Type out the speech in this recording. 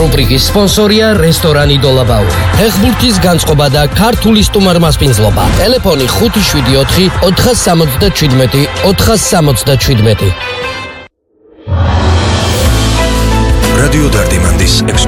რუბრიკის სპონსორია რესტორანი დოლაბაური. ფეხბურთის განწყობა და ქართული სტუმარმასპინძლობა. ტელეფონი 574 467 467. რადიო დარდიმანდის